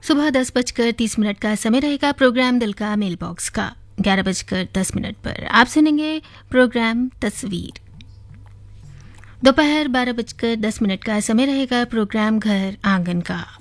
सुबह 10:30 का समय रहेगा प्रोग्राम दिल का मेल बॉक्स का। 11:10 पर आप सुनेंगे प्रोग्राम तस्वीर। दोपहर 12:10 का समय रहेगा प्रोग्राम घर आंगन का।